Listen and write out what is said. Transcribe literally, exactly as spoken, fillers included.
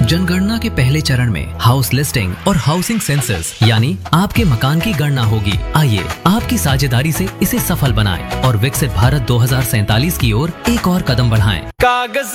जनगणना के पहले चरण में हाउस लिस्टिंग और हाउसिंग सेंसस यानी आपके मकान की गणना होगी। आइए आपकी साझेदारी से इसे सफल बनाएं और विकसित भारत दो हज़ार सैंतालीस की ओर एक और कदम बढ़ाएं। कागज